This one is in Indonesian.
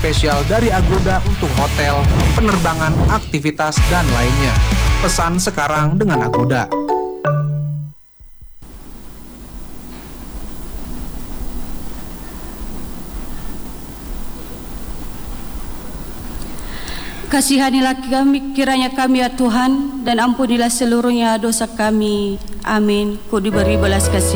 spesial dari Agoda untuk hotel, penerbangan, aktivitas, dan lainnya. Pesan sekarang dengan Agoda. Kasihanilah kami, kiranya kami ya Tuhan, dan ampunilah seluruhnya dosa kami. Amin. Kau diberi belas kasih